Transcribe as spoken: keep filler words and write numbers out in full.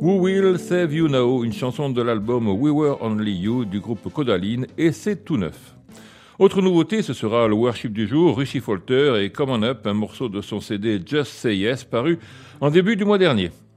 Who Will Save You Now, une chanson de l'album We Were Only You du groupe Kodaline, et c'est tout neuf. Autre nouveauté, ce sera le worship du jour, Richie Folter et Come On Up, un morceau de son C D Just Say Yes, paru en début du mois dernier.